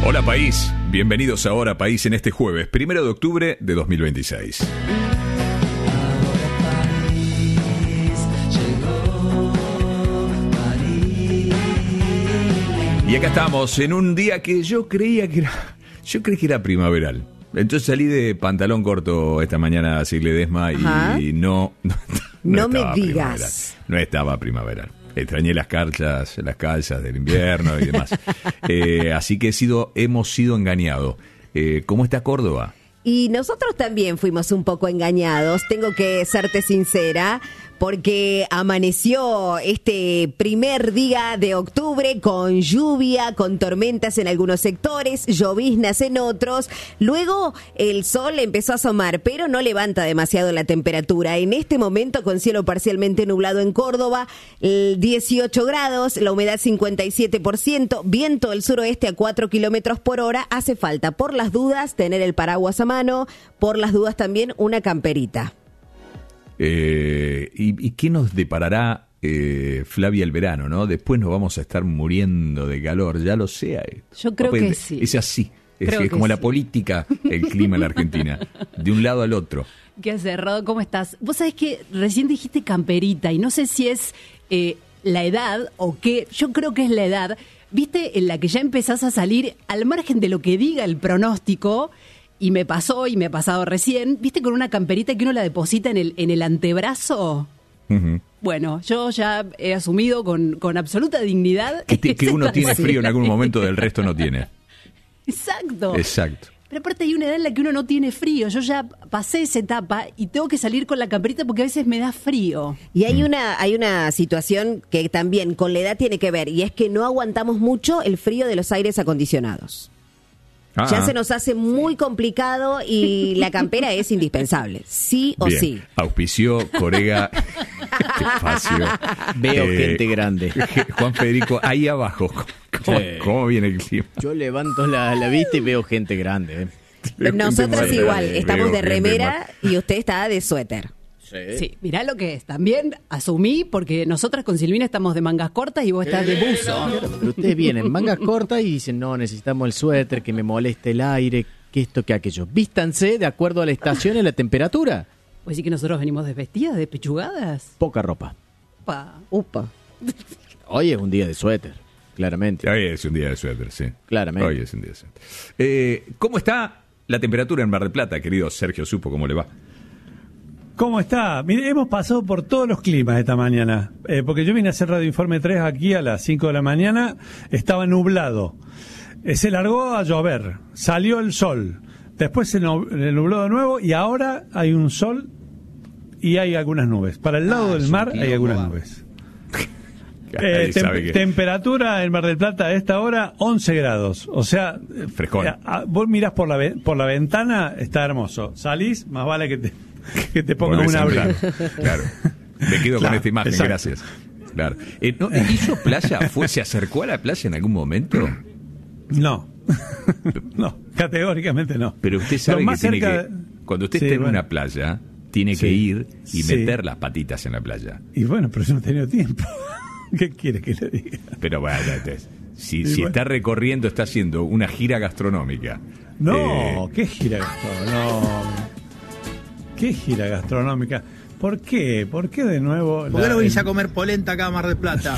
Hola país, bienvenidos a Hora País en este jueves, 1 de octubre de 2026. Y acá estamos en un día que yo creí que era primaveral. Entonces salí de pantalón corto esta mañana a Sigle Desma y no me digas. Primaveral. No estaba primaveral. Extrañé las calzas del invierno y demás. Así que hemos sido engañados. ¿Cómo está Córdoba? Y nosotros también fuimos un poco engañados, tengo que serte sincera, porque amaneció este primer día de octubre con lluvia, con tormentas en algunos sectores, lloviznas en otros. Luego el sol empezó a asomar, pero no levanta demasiado la temperatura. En este momento con cielo parcialmente nublado en Córdoba, 18 grados, la humedad 57%, viento del suroeste a 4 kilómetros por hora. Hace falta, por las dudas, tener el paraguas a mano, por las dudas también una camperita. ¿Y qué nos deparará, Flavia, el verano, ¿no? Después nos vamos a estar muriendo de calor, ya lo sé. Yo creo que sí. Es así, es como la política, el clima en la Argentina, de un lado al otro. ¿Qué haces, Rodo? ¿Cómo estás? Vos sabés que recién dijiste camperita y no sé si es la edad o qué. Yo creo que es la edad, ¿viste? En la que ya empezás a salir al margen de lo que diga el pronóstico. Y me pasó, y me ha pasado recién, ¿viste? Con una camperita que uno la deposita en el antebrazo. Uh-huh. Bueno, yo ya he asumido con absoluta dignidad que uno tiene frío en algún momento, del resto no tiene. Exacto. Pero aparte hay una edad en la que uno no tiene frío. Yo ya pasé esa etapa y tengo que salir con la camperita porque a veces me da frío. Y hay una situación que también con la edad tiene que ver, y es que no aguantamos mucho el frío de los aires acondicionados. Ya se nos hace muy complicado y la campera es indispensable, sí o sí. Auspició, Corega, espacio. Veo gente grande. Juan Federico, ahí abajo, ¿cómo viene el clima? Yo levanto la vista y veo gente grande. Nosotros igual, estamos de remera y usted está de suéter. Sí, mirá lo que es. También asumí, porque nosotras con Silvina estamos de mangas cortas y vos estás de buzo. Pero ustedes vienen mangas cortas y dicen, no, necesitamos el suéter, que me moleste el aire, que esto, que aquello. Vístanse de acuerdo a la estación y la temperatura. Pues sí que nosotros venimos desvestidas, despechugadas. Poca ropa. Upa. Hoy es un día de suéter, claramente. Hoy es un día de suéter, sí. Claramente. Hoy es un día de suéter. ¿Cómo está la temperatura en Mar del Plata, querido Sergio Supo? ¿Cómo le va? ¿Cómo está? Mire, hemos pasado por todos los climas esta mañana, porque yo vine a hacer Radio Informe 3 aquí a las 5 de la mañana, estaba nublado, se largó a llover, salió el sol, después se nubló de nuevo y ahora hay un sol y hay algunas nubes. Para el lado del mar hay algunas nubes. Temperatura en Mar del Plata a esta hora 11 grados, o sea, frescón. Vos mirás por la ventana, está hermoso, salís, más vale que te ponga un abrigo. Claro. Me quedo con esta imagen, exacto. Gracias. Claro. ¿Hizo playa? ¿Se acercó a la playa en algún momento? No. No, categóricamente no. Pero usted sabe que tiene que... Cuando usted está en una playa, tiene que ir y meter las patitas en la playa. Y bueno, pero yo no he tenido tiempo. ¿Qué quiere que le diga? Pero bueno, si está recorriendo, está haciendo una gira gastronómica. No, ¿qué gira gastronómica? ¿Qué gira gastronómica? ¿Por qué? ¿Por qué de nuevo? ¿Por qué no viniste a comer polenta acá a Mar del Plata?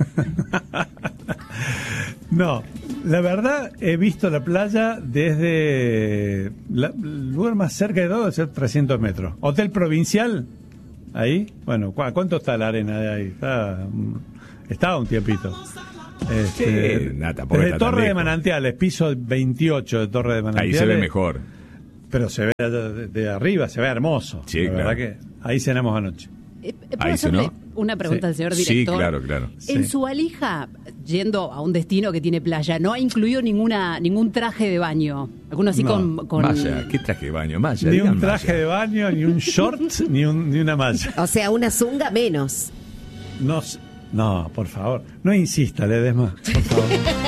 No, la verdad he visto la playa desde el lugar más cerca de todo, debe ser 300 metros. Hotel Provincial, ahí, bueno, ¿cuánto está la arena de ahí? Está un tiempito. Desde Torre de Manantiales, piso 28 de Torre de Manantiales. Ahí se ve mejor. Pero se ve de arriba, se ve hermoso. Sí, la verdad que ahí cenamos anoche. ¿Puedo hacerle una pregunta al señor director? Sí, claro. En su valija, yendo a un destino que tiene playa, ¿no ha incluido ningún traje de baño? ¿Alguno así con...? Malla, ¿qué traje de baño? Malla, ni un traje de baño, ni un short, ni una malla. O sea, una zunga menos. No, por favor, no insista, Ledesma, por favor.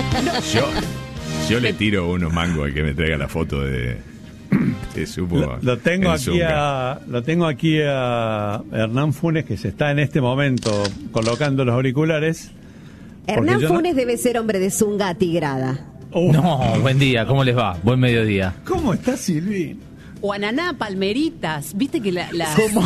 Yo le tiro unos mangos al que me traiga la foto de Supo. Lo tengo aquí a Hernán Funes, que se está en este momento colocando los auriculares. Hernán Funes debe ser hombre de zunga atigrada. No, buen día, ¿cómo les va? Buen mediodía. ¿Cómo está Silvín? O ananá, palmeritas. Viste que la...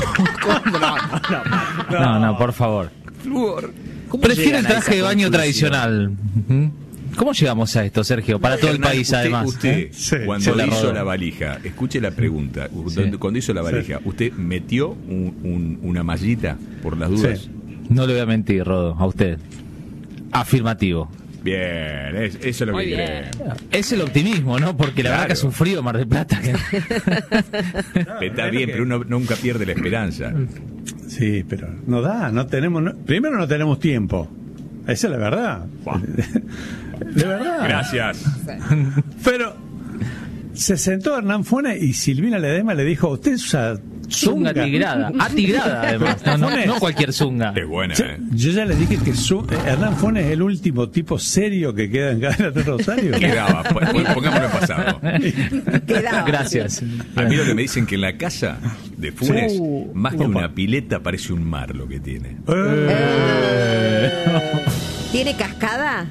No, por favor. Flúor. Prefiero el llegan a traje de esa baño conclusión? tradicional. Ujú. ¿Cómo llegamos a esto, Sergio? Para todo el Hernán, país, además. Usted, Sí. cuando Se la hizo rodó. la valija, escuche la pregunta. Cuando hizo la valija, ¿usted metió una mallita por las dudas? Sí. No le voy a mentir, Rodo, a usted. Afirmativo. Bien, eso es lo Muy que bien. queremos. Es el optimismo, ¿no? Porque la Claro. verdad que hace un frío Mar del Plata. Está bien, pero uno nunca pierde la esperanza. Sí, pero no da, no tenemos. Primero no tenemos tiempo. Esa es la verdad. De verdad. Gracias. Pero se sentó Hernán Funes y Silvina Ledesma le dijo: usted usa Zunga tigrada. Atigrada, además. No cualquier zunga. Es buena, Sí, ¿eh? yo ya le dije que Hernán Funes es el último tipo serio que queda en Cadena de Rosario. Quedaba, pongámoslo en pasado. Quedaba. Gracias. A mí lo que me dicen que en la casa de Funes, más que una pileta, parece un mar lo que tiene. ¿Tiene cascada?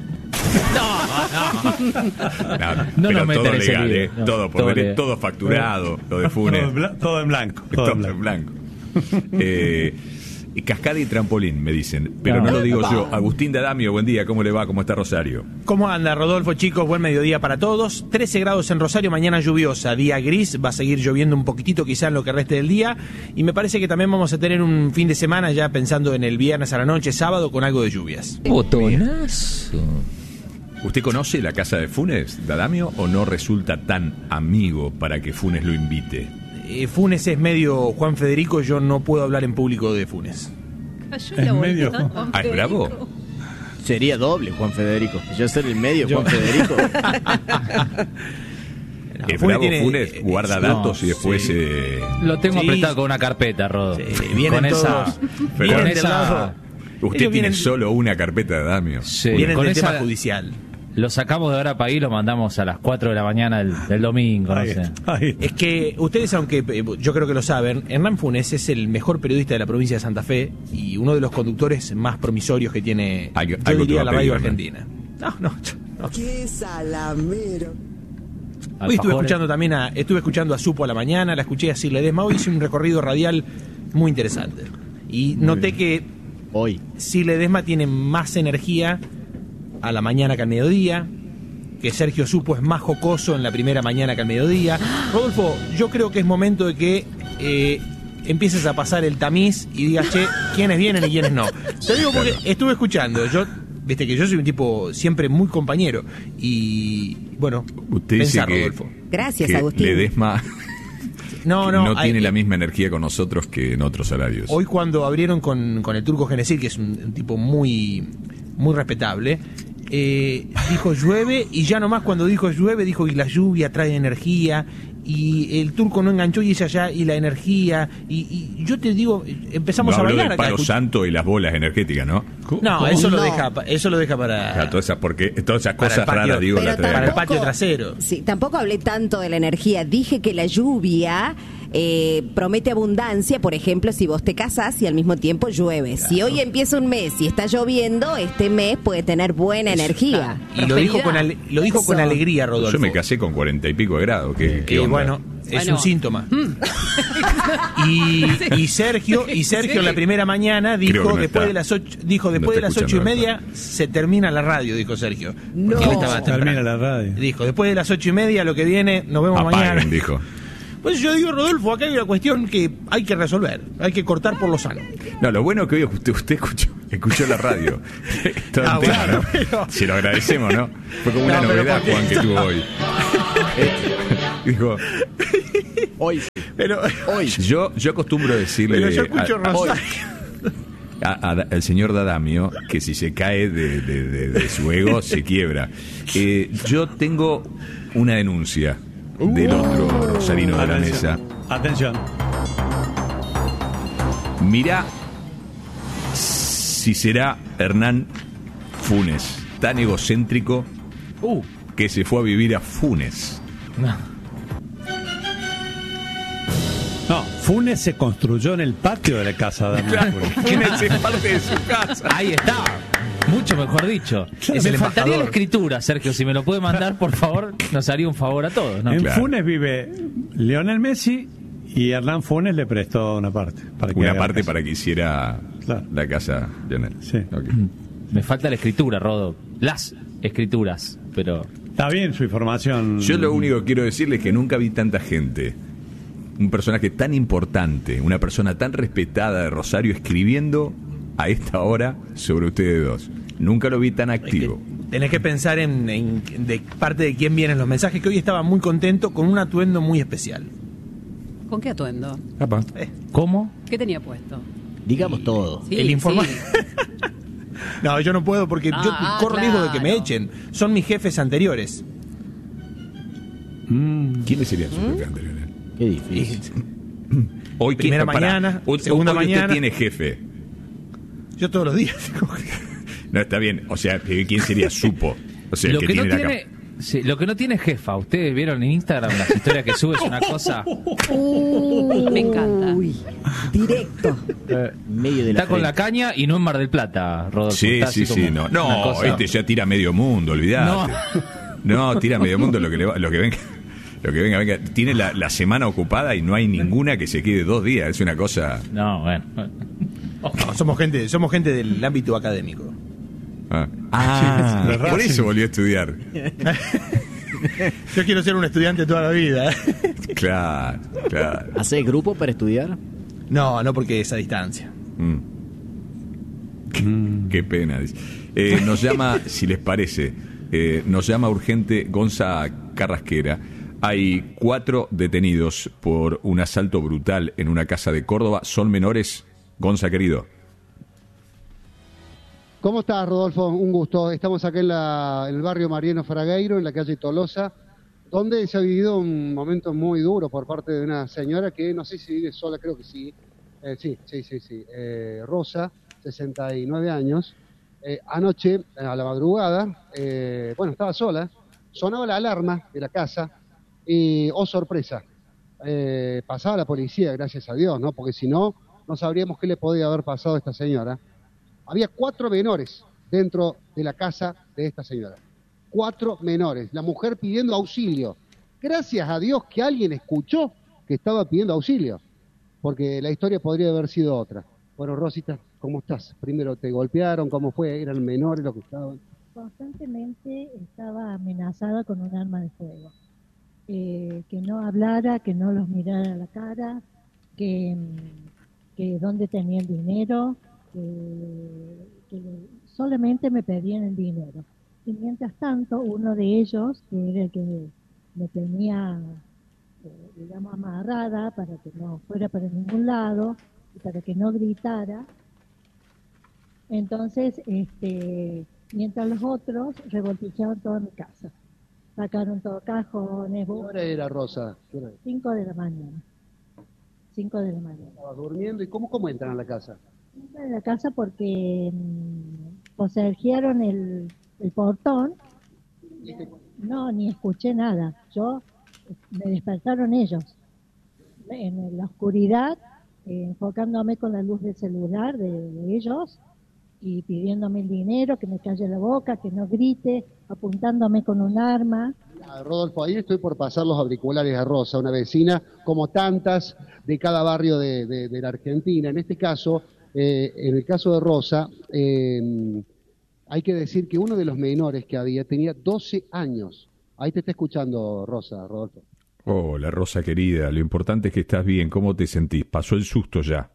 No pero nos metan todo en ese legal, lío. No, todo, todo legal. todo facturado, lo de Funes. Todo en blanco. Todo en blanco. Y cascada y trampolín, me dicen. Pero no lo digo yo. Agustín D'Adamio, buen día. ¿Cómo le va? ¿Cómo está Rosario? ¿Cómo anda, Rodolfo, chicos? Buen mediodía para todos. 13 grados en Rosario, mañana lluviosa, día gris, va a seguir lloviendo un poquitito quizá en lo que reste del día. Y me parece que también vamos a tener un fin de semana ya pensando en el viernes a la noche, sábado, con algo de lluvias. Botonazo. ¿Usted conoce la casa de Funes, D'Adamio, o no resulta tan amigo para que Funes lo invite? Funes es medio Juan Federico, yo no puedo hablar en público de Funes. Cayó En la medio. bolita, Juan Ah, ¿es Federico. bravo? Sería doble Juan Federico. Yo ser el medio Juan Federico. Es Funes bravo tiene- Funes, guarda no, datos y después... sí. Lo tengo Sí. apretado con una carpeta, Rodo. Sí, vienen con esa. todos- Pero vienen Con del esa. lado- Usted ellos tiene vienen- solo una carpeta de D'Adamio. Sí, vienen con del esa. tema judicial. Lo sacamos de ahora para ahí y lo mandamos a las 4 de la mañana del domingo, no Ahí sé. está, ahí está. Es que ustedes, aunque yo creo que lo saben, Hernán Funes es el mejor periodista de la provincia de Santa Fe y uno de los conductores más promisorios que tiene, Algo yo te diría, va a la pedir, radio Hernán. argentina. No. ¡Qué salamero! Hoy estuve Alfajores. estuve escuchando a Supo a la mañana, la escuché a Sir Ledesma, hoy hice un recorrido radial muy interesante. Y noté que Hoy. Sir Ledesma tiene más energía a la mañana que al mediodía, que Sergio Supo es más jocoso en la primera mañana que al mediodía. Rodolfo, yo creo que es momento de que empieces a pasar el tamiz y digas, che, quiénes vienen y quiénes no. Te digo porque estuve escuchando, viste que yo soy un tipo siempre muy compañero y bueno, Usted dice pensá, que, Rodolfo. Gracias, que Agustín. Ledesma No, tiene hay- la misma energía con nosotros que en otros horarios. Hoy cuando abrieron con el Turco Genesil, que es un tipo muy, muy respetable, dijo llueve y ya nomás cuando dijo llueve dijo que la lluvia trae energía y el Turco no enganchó y ella ya y la energía y yo te digo, empezamos No a habló bailar del acá. palo santo y las bolas energéticas, ¿no? No, eso lo No. deja para, Claro, todas esas para cosas el patio. raras, digo, Pero la trae para el acá. patio trasero. Sí, tampoco hablé tanto de la energía. Dije que la lluvia promete abundancia, por ejemplo, si vos te casás y al mismo tiempo llueve. Si hoy empieza un mes y está lloviendo, este mes puede tener buena energía. Y lo dijo con Eso. alegría, Rodolfo. Yo me casé con 40 y pico de grados. ¿Qué onda? Bueno, es Bueno. un síntoma. Y Sergio la primera mañana Creo dijo que no después está. de las 8, dijo No después de está las 8:30 escuchando se termina la radio, dijo Sergio. No. Porque él estaba temprano. Termina la radio. Dijo, después de las 8:30 lo que viene, nos vemos mañana. Apaguen, dijo. Pues yo digo, Rodolfo, acá hay una cuestión que hay que resolver, hay que cortar por lo sano. No, lo bueno que hoy usted escuchó la radio. Todo Ah, entero, bueno, ¿no? pero- Se lo agradecemos, ¿no? Fue como una No, pero novedad, porque- Juan, que tuvo hoy. Dijo, Hoy. Pero, yo acostumbro decirle pero yo escucho a- Rosario. al señor D'Adamio que si se cae de su ego se quiebra. Yo tengo una denuncia del otro rosarino de la mesa. Atención. Mirá si será Hernán Funes tan egocéntrico que se fue a vivir a Funes. No. No, Funes se construyó en el patio de la casa de Hernán Funes. Funes es parte de su casa. Ahí está. Mucho mejor dicho. Es Me el faltaría embajador. la escritura, Sergio. Si me lo puede mandar, por favor, nos haría un favor a todos, ¿no? En Claro. Funes vive Lionel Messi y Hernán Funes le prestó una parte. Para que Una haga la parte casa. para que hiciera Claro. la casa, Lionel. Sí. Ok. Me falta la escritura, Rodo. Las escrituras, pero... Está bien su información. Yo lo único que quiero decirles es que nunca vi tanta gente, un personaje tan importante, una persona tan respetada de Rosario escribiendo a esta hora sobre ustedes dos. Nunca lo vi tan activo. Tenés que pensar en de parte de quién vienen los mensajes, que hoy estaba muy contento con un atuendo muy especial. ¿Con qué atuendo? Capaz. ¿Cómo? ¿Qué tenía puesto? Digamos todo. Sí, El informa- sí. No, yo no puedo porque yo corro riesgo de que me claro. echen. Son mis jefes anteriores. ¿Quiénes serían sus jefes anteriores? Qué difícil. Hoy Primera mañana, segunda hoy mañana. usted tiene jefe. Yo todos los días. No, está bien. O sea, ¿quién sería Supo? O sea, el Lo que que no tiene la tiene... Sí, lo que no tiene es jefa. Ustedes vieron en Instagram las historias que sube, es una cosa... Me encanta. Uy, directo. Medio de la Está con la frente. caña y no en Mar del Plata, Rodolfo. Sí, Está así sí, sí. como No, una no, cosa- este ya tira medio mundo, olvidate. No, tira medio mundo lo que venga. Lo que venga. Tiene la semana ocupada y no hay ninguna que se quede 2 días. Es una cosa. No, bueno. No, somos gente del ámbito académico. de Por Racing. eso volvió a estudiar. Yo quiero ser un estudiante toda la vida. Claro, claro. ¿Hacés grupo para estudiar? No, porque es a distancia. Qué pena. Dice. Nos llama, si les parece, nos llama urgente Gonza Carrasquera. Hay 4 detenidos por un asalto brutal en una casa de Córdoba. ¿Son menores? Gonza, querido. ¿Cómo estás, Rodolfo? Un gusto. Estamos acá en el barrio Mariano Fragueiro, en la calle Tolosa, donde se ha vivido un momento muy duro por parte de una señora que no sé si vive sola, creo que sí. Sí. Rosa, 69 años. Anoche, a la madrugada, estaba sola, sonaba la alarma de la casa y, oh sorpresa, pasaba la policía, gracias a Dios, ¿no? Porque si no, no sabríamos qué le podía haber pasado a esta señora. Había 4 menores dentro de la casa de esta señora. 4 menores. La mujer pidiendo auxilio. Gracias a Dios que alguien escuchó que estaba pidiendo auxilio, porque la historia podría haber sido otra. Bueno, Rosita, ¿cómo estás? Primero, ¿te golpearon? ¿Cómo fue? ¿Eran menores los que estaban? Constantemente estaba amenazada con un arma de fuego. Que no hablara, que no los mirara a la cara, que dónde tenía el dinero, que solamente me pedían el dinero. Y mientras tanto, uno de ellos, que era el que me tenía, amarrada para que no fuera para ningún lado y para que no gritara, entonces, mientras los otros revoltillaban toda mi casa. Sacaron todos cajones, ¿Qué hora era, Rosa? 5 de la mañana. 5 de la mañana. Estaba durmiendo. ¿Y cómo entran a la casa? Entré en la casa porque posergieron el portón. No, ni escuché nada. Me despertaron ellos. En la oscuridad, enfocándome con la luz del celular de ellos y pidiéndome el dinero, que me calle la boca, que no grite, apuntándome con un arma. Rodolfo, ahí estoy por pasar los auriculares a Rosa, una vecina como tantas de cada barrio de la Argentina. En este caso, en el caso de Rosa, hay que decir que uno de los menores que había tenía 12 años. Ahí te está escuchando Rosa, Rodolfo. Hola, Rosa querida. Lo importante es que estás bien. ¿Cómo te sentís? Pasó el susto ya.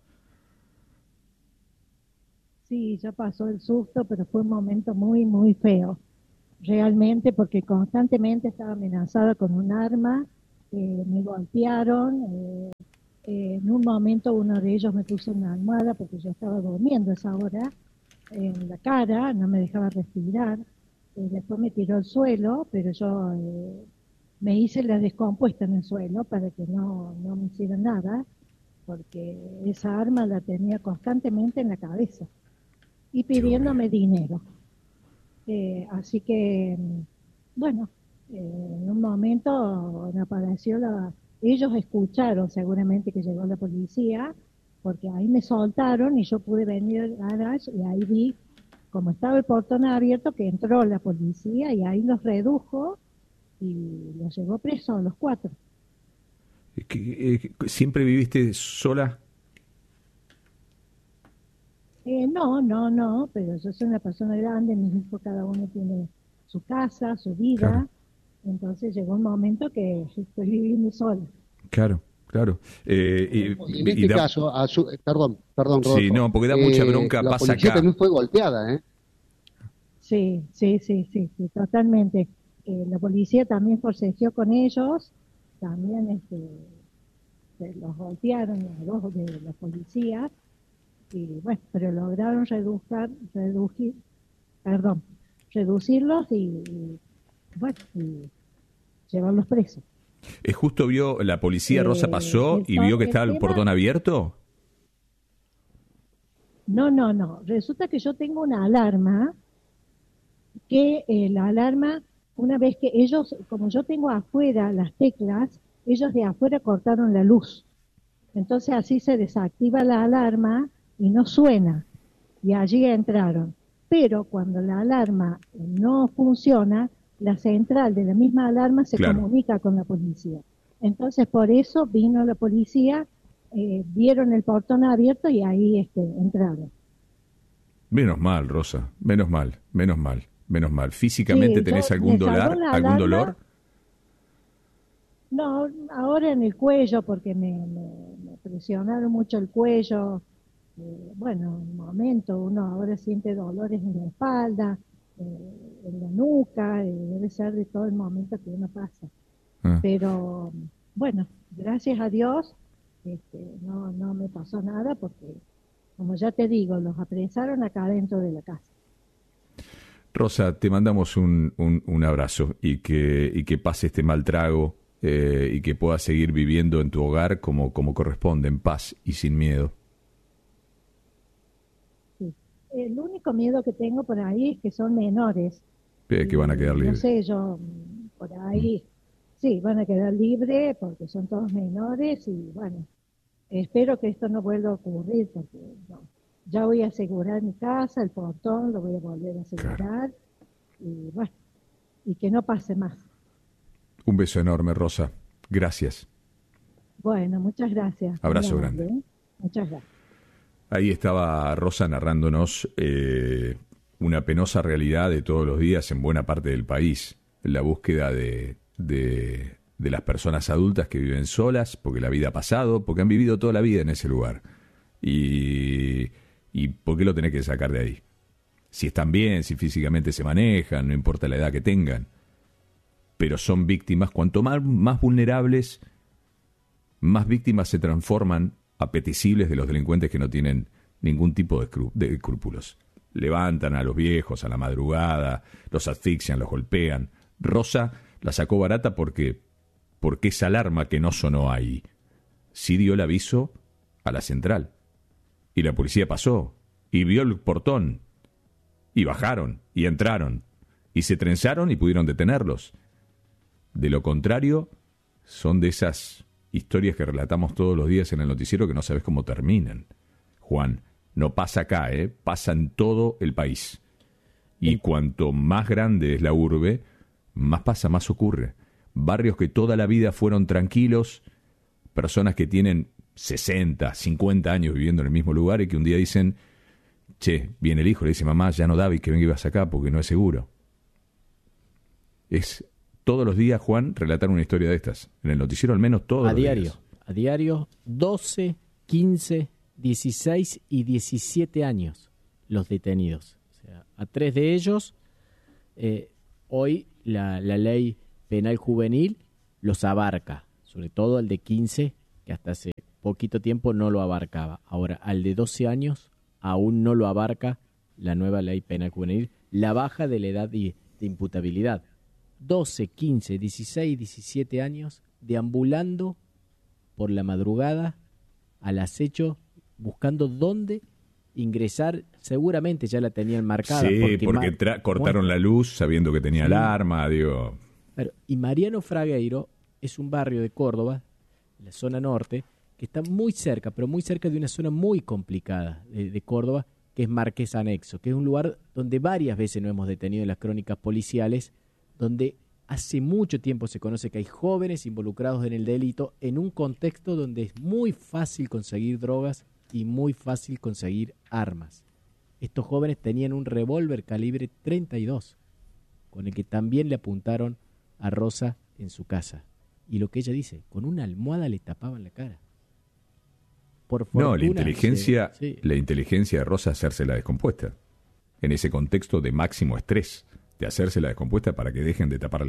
Sí, ya pasó el susto, pero fue un momento muy, muy feo. Realmente, porque constantemente estaba amenazada con un arma, me golpearon. En un momento uno de ellos me puso una almohada porque yo estaba durmiendo a esa hora en la cara, no me dejaba respirar. Después me tiró al suelo, pero yo me hice la descompuesta en el suelo para que no me hiciera nada, porque esa arma la tenía constantemente en la cabeza y pidiéndome dinero. Así que, en un momento me apareció ellos escucharon seguramente que llegó la policía, porque ahí me soltaron y yo pude venir al garage y ahí vi como estaba el portón abierto, que entró la policía y ahí los redujo y los llevó presos los 4. ¿Siempre viviste sola? No, pero yo soy una persona grande, mis hijos cada uno tiene su casa, su vida, Claro. entonces llegó un momento que estoy viviendo sola. Claro. Y en este caso, perdón, Rodolfo. Sí, no, porque da mucha bronca, la pasa policía acá. también fue golpeada, ¿eh? Sí, totalmente. La policía también forcejeó con ellos, también se los golpearon a 2 de los policías, y bueno, pero lograron reducirlos y llevarlos presos. ¿Justo vio la policía, Rosa pasó y vio que estaba el portón abierto? No. Resulta que yo tengo una alarma, que la alarma, una vez que ellos, como yo tengo afuera las teclas, ellos de afuera cortaron la luz. Entonces así se desactiva la alarma y no suena. Y allí entraron. Pero cuando la alarma no funciona, la central de la misma alarma se comunica con la policía. Entonces por eso vino la policía, vieron el portón abierto y ahí entraron. Menos mal, Rosa, menos mal. ¿Físicamente Sí, tenés yo algún me salvó la algún alarma. dolor? No, ahora en el cuello, porque me presionaron mucho el cuello. Bueno, en un momento uno ahora siente dolores en la espalda, en la nuca, debe ser de todo el momento que uno pasa. Pero bueno, gracias a Dios no me pasó nada porque, como ya te digo, los apresaron acá dentro de la casa. Rosa, te mandamos un abrazo y que pase este mal trago y que puedas seguir viviendo en tu hogar como corresponde, en paz y sin miedo. Sí. El único miedo que tengo por ahí es que son menores. Que van a quedar libres. No sé, yo por ahí, sí, van a quedar libres porque son todos menores y bueno, espero que esto no vuelva a ocurrir porque ya voy a asegurar mi casa, el portón, lo voy a volver a asegurar y bueno, y que no pase más. Un beso enorme, Rosa. Gracias. Bueno, muchas gracias. Abrazo Muy grande. amable, ¿eh? Muchas gracias. Ahí estaba Rosa narrándonos una penosa realidad de todos los días en buena parte del país. La búsqueda de las personas adultas que viven solas, porque la vida ha pasado, porque han vivido toda la vida en ese lugar. ¿Y por qué lo tenés que sacar de ahí? Si están bien, si físicamente se manejan, no importa la edad que tengan. Pero son víctimas, cuanto más vulnerables, más víctimas se transforman apetecibles de los delincuentes que no tienen ningún tipo de escrúpulos. Levantan a los viejos a la madrugada, los asfixian, los golpean. Rosa la sacó barata porque esa alarma que no sonó ahí sí dio el aviso a la central. Y la policía pasó y vio el portón y bajaron y entraron y se trenzaron y pudieron detenerlos. De lo contrario, son de esas historias que relatamos todos los días en el noticiero que no sabes cómo terminan. Juan, no pasa acá, pasa en todo el país. Y cuanto más grande es la urbe, más pasa, más ocurre. Barrios que toda la vida fueron tranquilos, personas que tienen 60, 50 años viviendo en el mismo lugar y que un día dicen, che, viene el hijo, le dice, mamá, ya no David, que venga y vas acá porque no es seguro. Es todos los días, Juan, relatar una historia de estas. En el noticiero al menos todos los días. A diario, 12, 15, 16 y 17 años los detenidos. O sea, a 3 de ellos, hoy la ley penal juvenil los abarca, sobre todo al de 15, que hasta hace poquito tiempo no lo abarcaba. Ahora, al de 12 años aún no lo abarca la nueva ley penal juvenil, la baja de la edad de imputabilidad. 12, 15, 16, 17 años deambulando por la madrugada al acecho, buscando dónde ingresar. Seguramente ya la tenían marcada. Sí, porque cortaron la luz sabiendo que tenía alarma, digo. Claro, y Mariano Fragueiro es un barrio de Córdoba, la zona norte, que está muy cerca, pero muy cerca de una zona muy complicada de Córdoba, que es Marqués Anexo, que es un lugar donde varias veces nos hemos detenido en las crónicas policiales, donde hace mucho tiempo se conoce que hay jóvenes involucrados en el delito en un contexto donde es muy fácil conseguir drogas y muy fácil conseguir armas. Estos jóvenes tenían un revólver calibre 32, con el que también le apuntaron a Rosa en su casa. Y lo que ella dice, con una almohada le tapaban la cara. Por fortuna, no, la inteligencia de Rosa hacérsela descompuesta. En ese contexto de máximo estrés, de hacérsela descompuesta para que dejen de tapar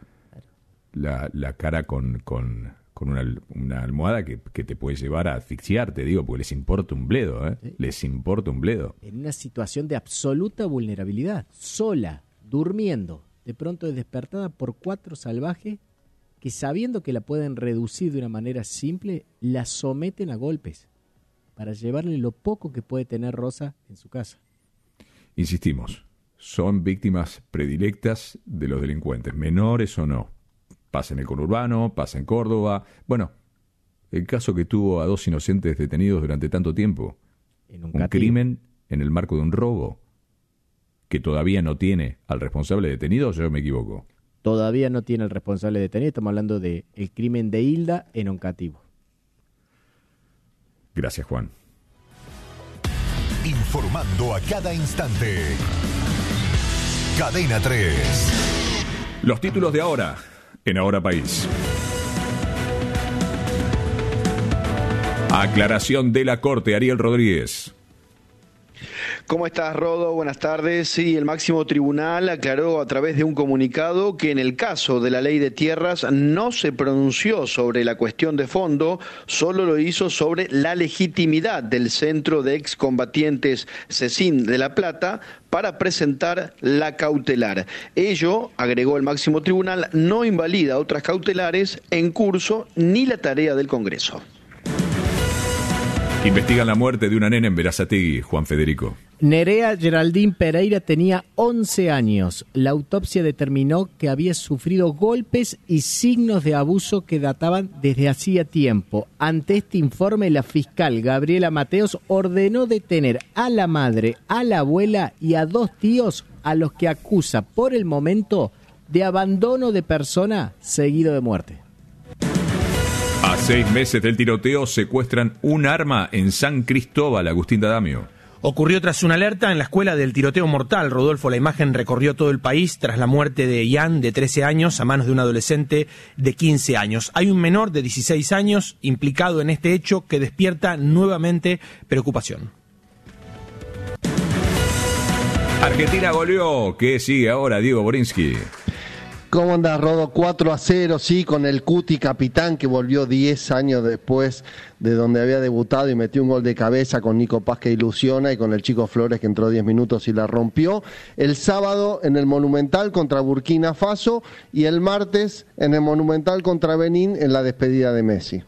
la cara con una almohada que te puede llevar a asfixiarte, digo, porque les importa un bledo, ¿eh? Sí. Les importa un bledo. En una situación de absoluta vulnerabilidad, sola, durmiendo, de pronto es despertada por 4 salvajes que, sabiendo que la pueden reducir de una manera simple, la someten a golpes para llevarle lo poco que puede tener Rosa en su casa. Insistimos, son víctimas predilectas de los delincuentes, menores o no. Pasa en el conurbano, pasa en Córdoba. Bueno, el caso que tuvo a 2 inocentes detenidos durante tanto tiempo. Un crimen en el marco de un robo que todavía no tiene al responsable detenido, ¿o yo me equivoco? Todavía no tiene al responsable detenido. Estamos hablando del crimen de Hilda en Oncativo. Gracias, Juan. Informando a cada instante. Cadena 3. Los títulos de ahora en Ahora País. Aclaración de la Corte, Ariel Rodríguez. ¿Cómo estás, Rodo? Buenas tardes. Sí, el máximo tribunal aclaró a través de un comunicado que en el caso de la ley de tierras no se pronunció sobre la cuestión de fondo, solo lo hizo sobre la legitimidad del Centro de Excombatientes CECIN de La Plata para presentar la cautelar. Ello, agregó el máximo tribunal, no invalida otras cautelares en curso ni la tarea del Congreso. Investigan la muerte de una nena en Berazategui, Juan Federico. Nerea Geraldine Pereira tenía 11 años. La autopsia determinó que había sufrido golpes y signos de abuso que databan desde hacía tiempo. Ante este informe, la fiscal Gabriela Mateos ordenó detener a la madre, a la abuela y a 2 tíos a los que acusa por el momento de abandono de persona seguido de muerte. A 6 meses del tiroteo secuestran un arma en San Cristóbal, Agustín D'Adamio. Ocurrió tras una alerta en la escuela del tiroteo mortal. Rodolfo, la imagen recorrió todo el país tras la muerte de Ian, de 13 años, a manos de un adolescente de 15 años. Hay un menor de 16 años implicado en este hecho que despierta nuevamente preocupación. Argentina goleó. ¿Qué sigue ahora, Diego Borinsky? ¿Cómo andás, Rodo? 4-0, sí, con el Cuti capitán que volvió 10 años después de donde había debutado y metió un gol de cabeza con Nico Paz que ilusiona y con el Chico Flores que entró 10 minutos y la rompió. El sábado en el Monumental contra Burkina Faso y el martes en el Monumental contra Benín en la despedida de Messi.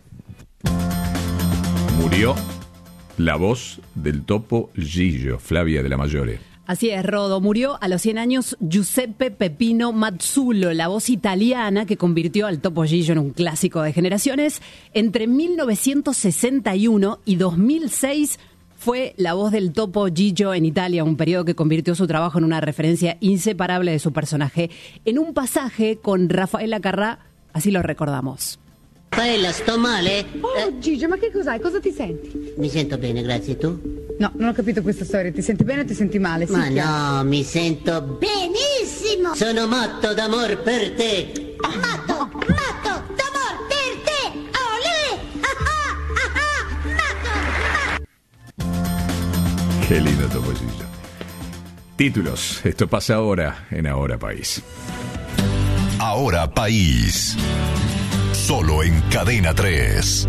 Murió la voz del Topo Gillo, Flavia de la Mayore. Así es, Rodo. Murió a los 100 años Giuseppe Peppino Mazzulo, la voz italiana que convirtió al Topo Gillo en un clásico de generaciones. Entre 1961 y 2006 fue la voz del Topo Gillo en Italia, un periodo que convirtió su trabajo en una referencia inseparable de su personaje. En un pasaje con Rafaela Carrà, así lo recordamos. Raffaella, sto male? Oh, Gigio, ma che cos'hai? Cosa ti senti? Mi sento bene, grazie. Tu? No, non ho capito questa storia. Ti senti bene o ti senti male? Ma no, mi sento benissimo! Sono matto d'amor per te! Matto d'amor per te! Olè! Matto! Qué lindo Topo Gillo. Títulos. Esto pasa ahora en Ahora País. Ahora País. Solo en Cadena 3.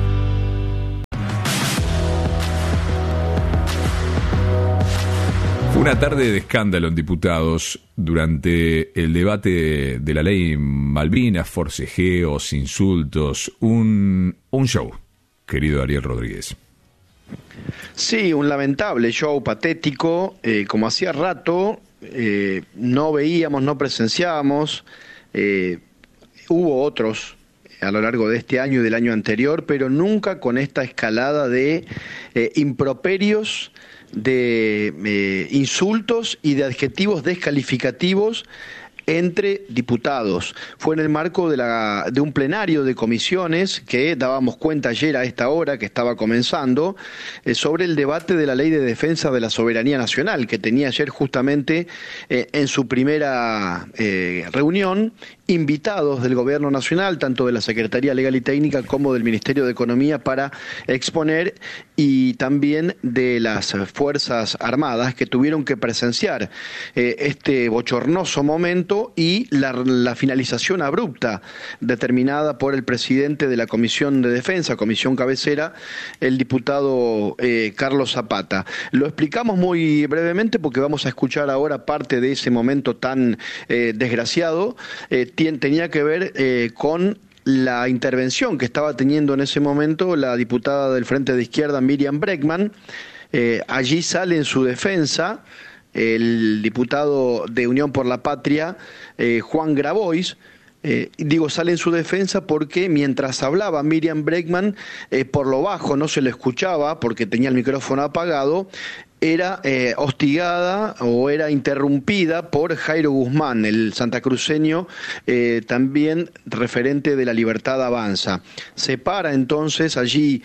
Fue una tarde de escándalo en diputados durante el debate de la ley Malvinas, forcejeos, insultos, un show, querido Ariel Rodríguez. Sí, un lamentable show patético, como hacía rato no veíamos, no presenciábamos, hubo otros a lo largo de este año y del año anterior, pero nunca con esta escalada de improperios, de insultos y de adjetivos descalificativos entre diputados. Fue en el marco de un plenario de comisiones que dábamos cuenta ayer a esta hora que estaba comenzando sobre el debate de la Ley de Defensa de la Soberanía Nacional que tenía ayer justamente en su primera reunión invitados del Gobierno Nacional, tanto de la Secretaría Legal y Técnica como del Ministerio de Economía para exponer y también de las Fuerzas Armadas que tuvieron que presenciar este bochornoso momento y la finalización abrupta determinada por el presidente de la Comisión de Defensa, Comisión Cabecera, el diputado Carlos Zapata. Lo explicamos muy brevemente porque vamos a escuchar ahora parte de ese momento tan desgraciado. Tenía que ver con la intervención que estaba teniendo en ese momento la diputada del Frente de Izquierda, Miriam Bregman. Allí sale en su defensa el diputado de Unión por la Patria, Juan Grabois. Sale en su defensa porque mientras hablaba Miriam Bregman, por lo bajo no se le escuchaba porque tenía el micrófono apagado, era hostigada o era interrumpida por Jairo Guzmán, el santacruceño, también referente de La Libertad Avanza. Se para entonces allí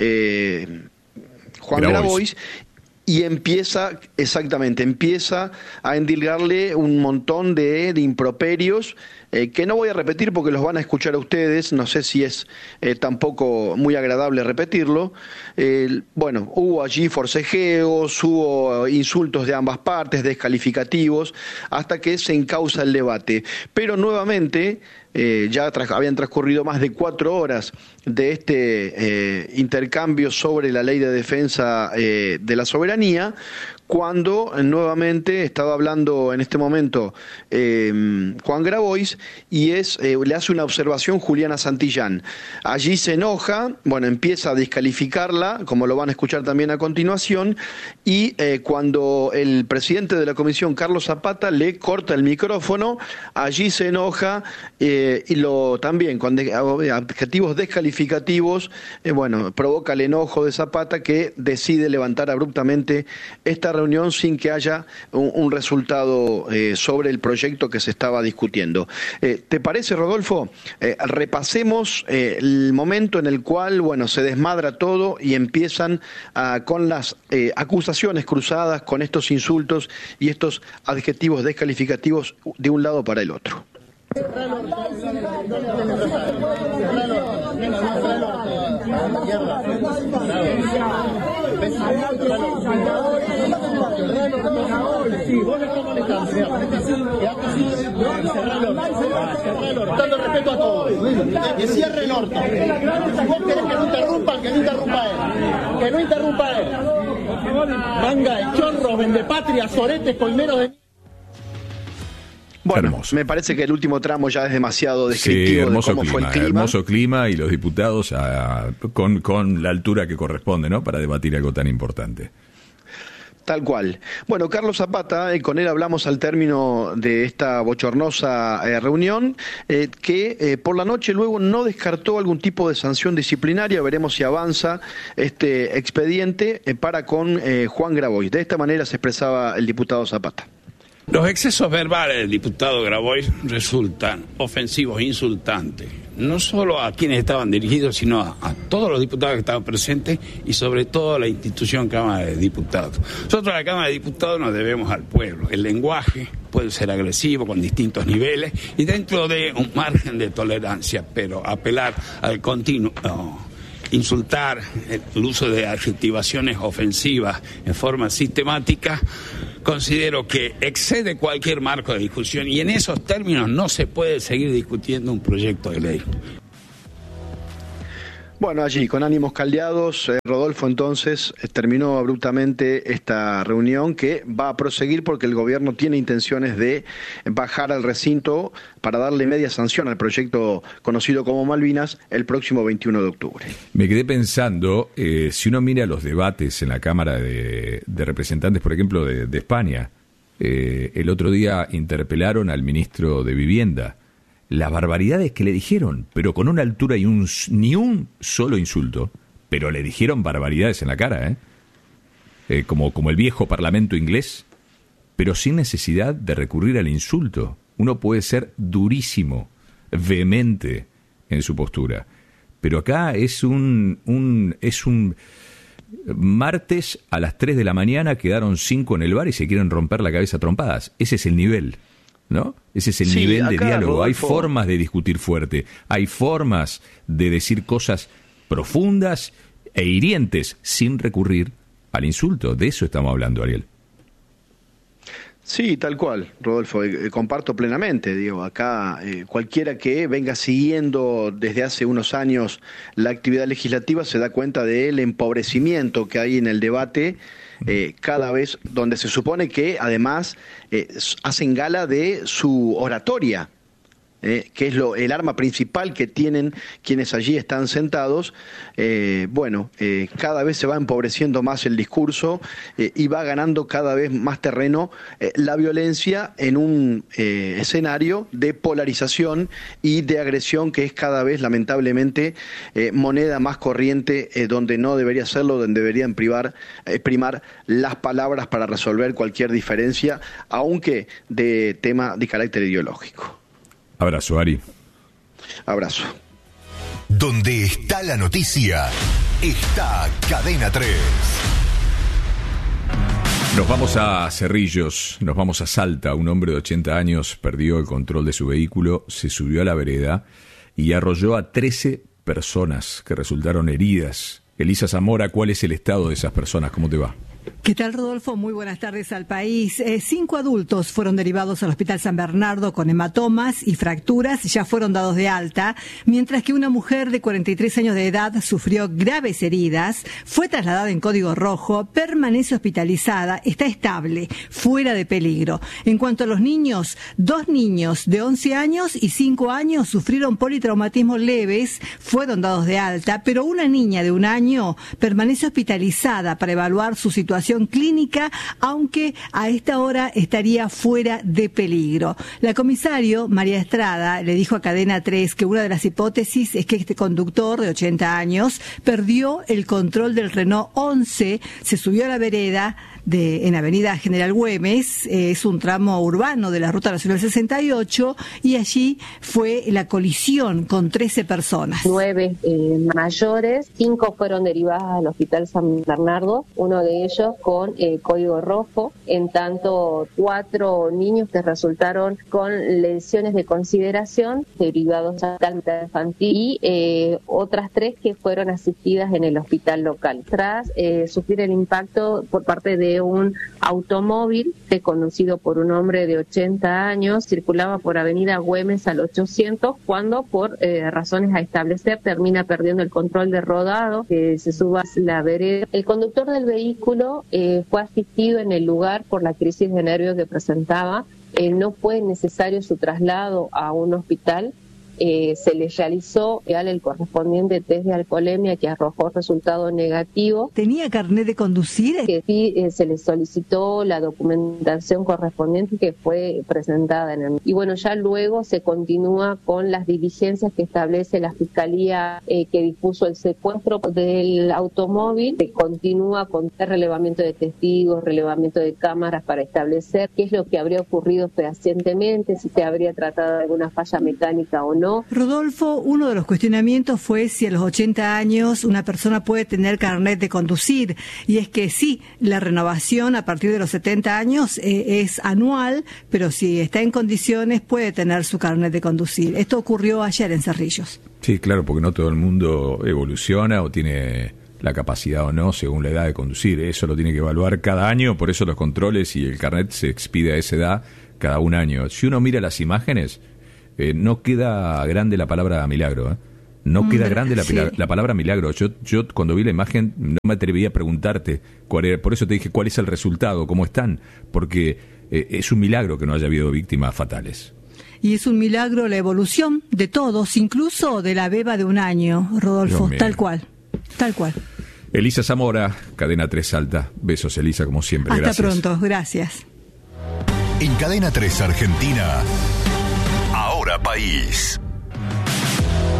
Juan Grabois y empieza a endilgarle un montón de improperios que no voy a repetir porque los van a escuchar a ustedes, no sé si es tampoco muy agradable repetirlo. Hubo allí forcejeos, hubo insultos de ambas partes, descalificativos, hasta que se encausa el debate. Pero nuevamente, habían transcurrido más de 4 horas de este intercambio sobre la Ley de Defensa de la Soberanía, cuando nuevamente estaba hablando en este momento Juan Grabois y le hace una observación Juliana Santillán. Allí se enoja, empieza a descalificarla, como lo van a escuchar también a continuación, y cuando el presidente de la comisión, Carlos Zapata, le corta el micrófono, allí se enoja también con adjetivos descalificativos, provoca el enojo de Zapata, que decide levantar abruptamente esta reunión sin que haya un resultado sobre el proyecto que se estaba discutiendo. ¿Te parece, Rodolfo? Repasemos el momento en el cual se desmadra todo y empiezan con las acusaciones cruzadas, con estos insultos y estos adjetivos descalificativos de un lado para el otro. Sí, vos le estás molestando, dando respeto a todos. Que cierre el orto. Si vos querés que no interrumpan, que no interrumpa él. Que no interrumpa él. Manga de chorros, vendepatria, soretes, colmeros de... Me parece que el último tramo ya es demasiado descriptivo de cómo fue el clima. Hermoso clima y los diputados con la altura que corresponde, ¿no?, para debatir algo tan importante. Tal cual. Carlos Zapata, con él hablamos al término de esta bochornosa reunión, que por la noche luego no descartó algún tipo de sanción disciplinaria. Veremos si avanza este expediente para con Juan Grabois. De esta manera se expresaba el diputado Zapata. Los excesos verbales del diputado Grabois resultan ofensivos e insultantes, no solo a quienes estaban dirigidos, sino a todos los diputados que estaban presentes y sobre todo a la institución Cámara de Diputados. Nosotros en la Cámara de Diputados nos debemos al pueblo. El lenguaje puede ser agresivo con distintos niveles y dentro de un margen de tolerancia, pero apelar al continuo... insultar, el uso de adjetivaciones ofensivas en forma sistemática, considero que excede cualquier marco de discusión y en esos términos no se puede seguir discutiendo un proyecto de ley. Allí, con ánimos caldeados, Rodolfo, entonces, terminó abruptamente esta reunión que va a proseguir porque el gobierno tiene intenciones de bajar al recinto para darle media sanción al proyecto conocido como Malvinas el próximo 21 de octubre. Me quedé pensando, si uno mira los debates en la Cámara de Representantes, por ejemplo, de España, el otro día interpelaron al ministro de Vivienda. Las barbaridades que le dijeron, pero con una altura y ni un solo insulto, pero le dijeron barbaridades en la cara, como el viejo parlamento inglés, pero sin necesidad de recurrir al insulto. Uno puede ser durísimo, vehemente en su postura, pero acá es un martes a las 3 de la mañana, quedaron 5 en el bar y se quieren romper la cabeza a trompadas. Ese es el nivel, ¿no? Ese es el nivel de diálogo. Rodolfo, hay formas de discutir fuerte, hay formas de decir cosas profundas e hirientes sin recurrir al insulto. De eso estamos hablando, Ariel. Sí, tal cual, Rodolfo, comparto plenamente, digo, acá cualquiera que venga siguiendo desde hace unos años la actividad legislativa se da cuenta del empobrecimiento que hay en el debate, cada vez donde se supone que además hacen gala de su oratoria, que es el arma principal que tienen quienes allí están sentados. Cada vez se va empobreciendo más el discurso y va ganando cada vez más terreno la violencia en un escenario de polarización y de agresión que es cada vez lamentablemente moneda más corriente, donde no debería serlo, donde deberían primar las palabras para resolver cualquier diferencia, aunque de tema de carácter ideológico. Abrazo, Ari. Abrazo. Donde está la noticia, está Cadena 3. Nos vamos a Cerrillos, nos vamos a Salta. Un hombre de 80 años perdió el control de su vehículo, se subió a la vereda y arrolló a 13 personas que resultaron heridas. Elisa Zamora, ¿cuál es el estado de esas personas? ¿Cómo te va? ¿Qué tal, Rodolfo? Muy buenas tardes al país. 5 adultos fueron derivados al Hospital San Bernardo con hematomas y fracturas, ya fueron dados de alta, mientras que una mujer de 43 años de edad sufrió graves heridas, fue trasladada en código rojo, permanece hospitalizada, está estable, fuera de peligro. En cuanto a los niños, 2 niños de 11 años y 5 años sufrieron politraumatismos leves, fueron dados de alta, pero una niña de 1 año permanece hospitalizada para evaluar su situación clínica, aunque a esta hora estaría fuera de peligro. La comisario María Estrada le dijo a Cadena 3 que una de las hipótesis es que este conductor de 80 años perdió el control del Renault 11, se subió a la vereda en Avenida General Güemes, es un tramo urbano de la Ruta Nacional 68, y allí fue la colisión con 13 personas. 9 mayores, 5 fueron derivadas al Hospital San Bernardo, uno de ellos con código rojo, en tanto 4 niños que resultaron con lesiones de consideración derivados al hospital infantil y otras 3 que fueron asistidas en el hospital local. Tras sufrir el impacto por parte de un automóvil conducido por un hombre de 80 años, circulaba por Avenida Güemes al 800, cuando por razones a establecer termina perdiendo el control de rodado, se suba a la vereda. El conductor del vehículo fue asistido en el lugar por la crisis de nervios que presentaba. No fue necesario su traslado a un hospital. Se le realizó el correspondiente test de alcoholemia que arrojó resultado negativo. ¿Tenía carnet de conducir? Que sí, se le solicitó la documentación correspondiente que fue presentada en el... Y bueno, ya luego se continúa con las diligencias que establece la Fiscalía que dispuso el secuestro del automóvil. Se continúa con el relevamiento de testigos, relevamiento de cámaras para establecer qué es lo que habría ocurrido fehacientemente, si se habría tratado de alguna falla mecánica o no. Rodolfo, uno de los cuestionamientos fue si a los 80 años una persona puede tener carnet de conducir, y es que sí, la renovación a partir de los 70 años es anual, pero si está en condiciones puede tener su carnet de conducir. Esto ocurrió ayer en Cerrillos. Sí, claro, porque no todo el mundo evoluciona o tiene la capacidad o no según la edad de conducir. Eso lo tiene que evaluar cada año, por eso los controles y el carnet se expide a esa edad cada 1 año. Si uno mira las imágenes, no queda grande la palabra milagro, no queda grande la palabra milagro. Yo cuando vi la imagen no me atreví a preguntarte cuál era, por eso te dije cuál es el resultado, cómo están, porque es un milagro que no haya habido víctimas fatales. Y es un milagro la evolución de todos, incluso de la beba de 1 año, Rodolfo, tal cual. Elisa Zamora, Cadena 3 Salta. Besos, Elisa, como siempre. Hasta gracias. pronto, gracias. En Cadena 3 Argentina, Ahora País.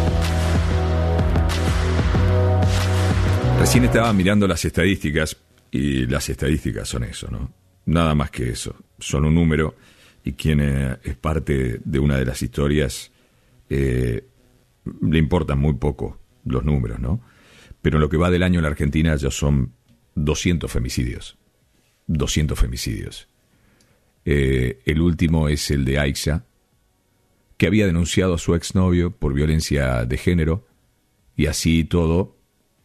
Recién estaba mirando las estadísticas Y las estadísticas son eso, ¿no? Nada más que eso. Son un número, y quien es parte de una de las historias le importan muy poco los números, ¿no? Pero en lo que va del año en la Argentina ya son 200 femicidios. 200 femicidios. El último es el de Aixa, que había denunciado a su exnovio por violencia de género, y así todo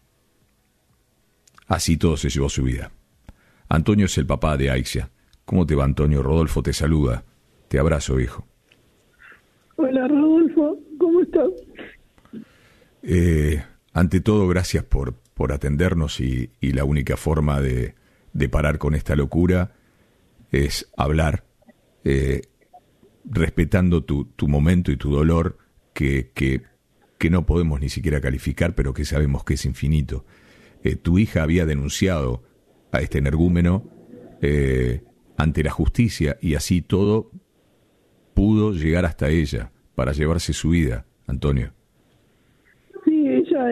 se llevó su vida. Antonio es el papá de Aixa. ¿Cómo te va, Antonio? Rodolfo te saluda. Te abrazo, hijo. Hola, Rodolfo. ¿Cómo estás? Ante todo, gracias por atendernos, y la única forma de parar con esta locura es hablar, respetando tu momento y tu dolor, que no podemos ni siquiera calificar, pero que sabemos que es infinito. Tu hija había denunciado a este energúmeno ante la justicia, y así todo pudo llegar hasta ella para llevarse su vida, Antonio. Sí, ella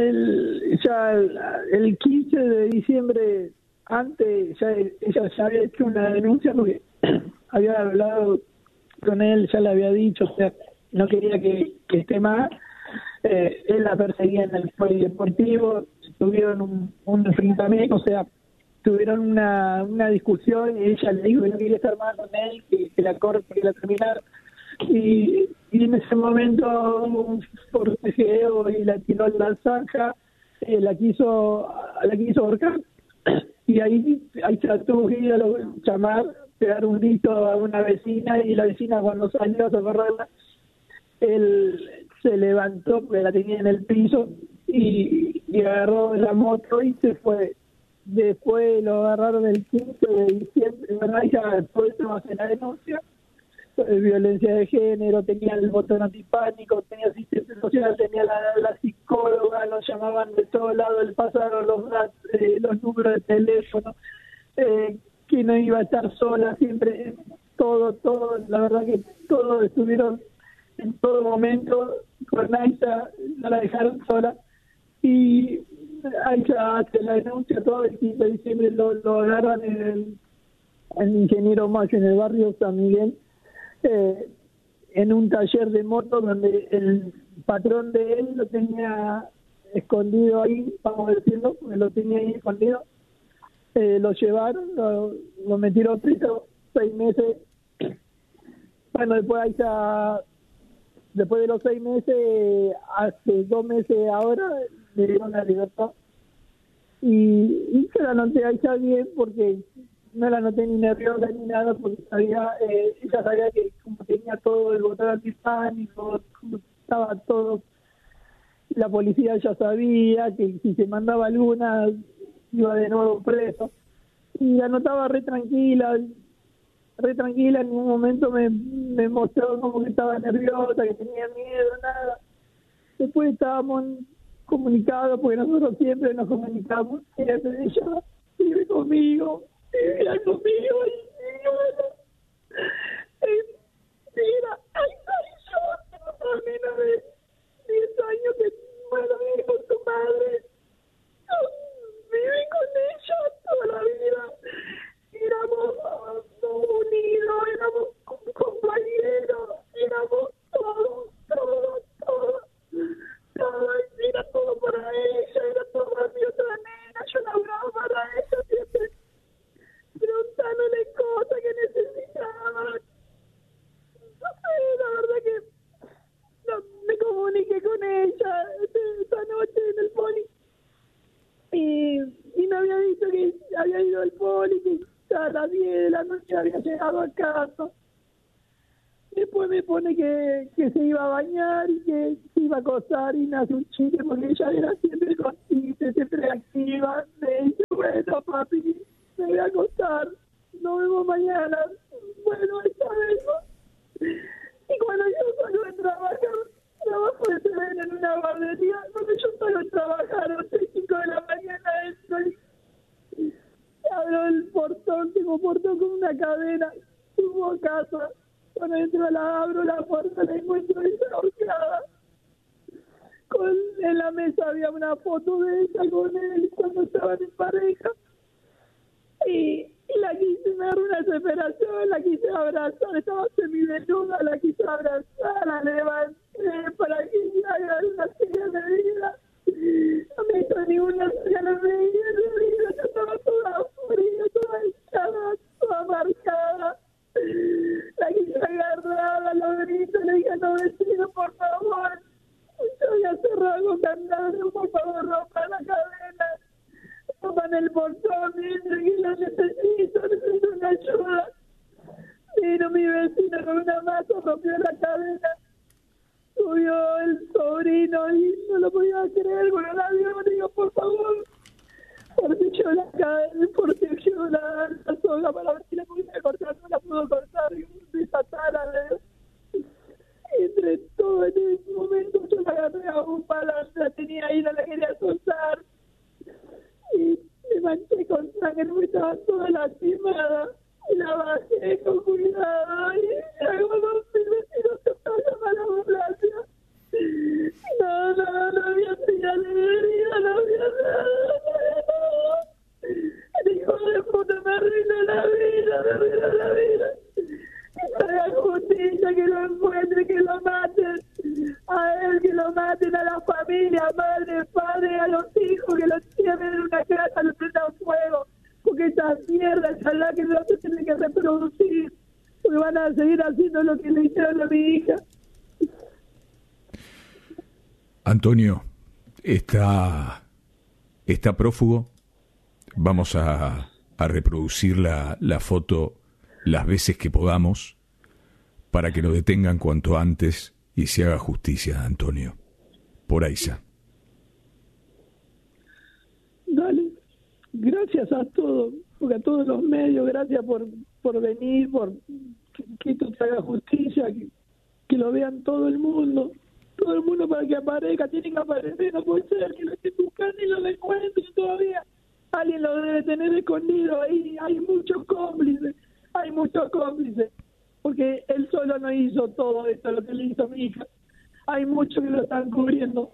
el 15 de diciembre, antes, ella ya había hecho una denuncia porque había hablado con él, ya le había dicho, o sea, no quería que esté más. Él la perseguía en el polideportivo, tuvieron un enfrentamiento, o sea, tuvieron una discusión, y ella le dijo que no quería estar más con él, que la corte quería terminar, y en ese momento un forcejeo y la tiró en la zanja, la quiso ahorcar, y ahí se tuvo que ir a llamar, pegar un grito a una vecina, y la vecina, cuando salió a socorrerla, él se levantó porque la tenía en el piso y agarró la moto y se fue. Después lo agarraron el 15 de diciembre, ¿verdad? Y ya después se va a hacer la denuncia. Violencia de género, tenía el botón antipánico, tenía asistencia social, tenía la psicóloga, lo llamaban de todos lados, le pasaron los números de teléfono, que no iba a estar sola, siempre, todo, la verdad que todos estuvieron en todo momento con Aixa, no la dejaron sola, y Aixa hace la denuncia todo el 15 de diciembre, lo agarran en el Ingeniero Mayo, en el barrio San Miguel, en un taller de moto donde el patrón de él lo tenía escondido ahí, vamos a decirlo, porque lo tenía ahí escondido. Lo llevaron, lo metieron preso 6 meses. Bueno, después de los 6 meses, hace 2 meses ahora, le dieron la libertad. Y se la anoté a ella bien, porque no la noté ni nerviosa ni nada, porque ella sabía que como tenía todo el botón antipánico, como estaba todo, la policía ya sabía que si se mandaba alguna iba de nuevo preso, y la notaba re tranquila, en ningún momento me mostró como que estaba nerviosa, que tenía miedo, nada. Después estábamos comunicados, porque nosotros siempre nos comunicamos, y ella vive conmigo, mira conmigo, mira, yo tengo menos de 10 años que vive con tu madre, vive con ella toda la vida, éramos unidos, éramos compañeros, éramos todo, era todo para ella, era todo para mi otra nena, yo laburaba para ella siempre, preguntándole cosas que necesitaba. No sé, la verdad que me comuniqué con ella esta noche en el poli, y me había dicho que había ido al poli, que a las 10 de la noche había llegado a casa. Después me pone que se iba a bañar y que se iba a acostar, y me hace un chiste porque ella era siempre consciente, siempre activa. Me dice, bueno, papi, me voy a acostar, nos vemos mañana. Bueno, esta vez. Y cuando yo salgo de trabajar, trabajo de TV en una guardería, cuando yo salgo de trabajar a las 5 de la mañana, estoy, abro el portón, tengo portón con una cadena, subo a casa. Cuando entro abro la puerta, la encuentro ahorcada. En la mesa había una foto de ella con él cuando estaban en pareja. y la quise, me agarró una desesperación, la quise abrazar, estaba semidesnuda, la quise abrazar, la levanté para que haga una señal de vida. No me hizo ninguna señal de vida, yo estaba toda fría, toda hinchada, toda marcada. La quise agarrar a los gritos, le dije, no, vecino, por favor. Yo había cerrado con candado, por favor, rompan la cadena. Rompan el portón, miren que lo necesito una ayuda. Vino mi vecino con una masa, rompió la cadena. Subió el sobrino y no lo podía creer, con el avión, digo, por favor. Protegió la cadena, protegió la soga para ver si la podía cortar, no la pudo cortar, desatar a ver. Entre todo en ese momento yo la agarré a un palo, la tenía ahí, no la quería soltar. Y me manché con sangre, me estaba toda lastimada. Y la bajé con cuidado y hago dos vecinos que estaban llamando a la ambulancia. No había señal de herida, no había nada. El hijo de puta me arruinó la vida. Que haga justicia, que lo encuentre, que lo maten. A él, que lo maten, a la familia, madre, padre, a los hijos, que los cierren en una casa, los prendan fuego. Porque esa mierda, ojalá que no se tiene que reproducir. Porque van a seguir haciendo lo que le hicieron a mi hija. Antonio, está prófugo. Vamos a reproducir la foto las veces que podamos para que lo detengan cuanto antes y se haga justicia, Antonio. Por Aiza. Dale. Gracias a todos, porque a todos los medios, gracias por venir, por que esto se haga justicia, que lo vean todo el mundo para que aparezca, tienen que aparecer, no puede ser que lo estén buscando y no lo encuentren todavía. Alguien lo debe tener escondido ahí, hay muchos cómplices, porque él solo no hizo todo esto, lo que le hizo a mi hija. Hay muchos que lo están cubriendo.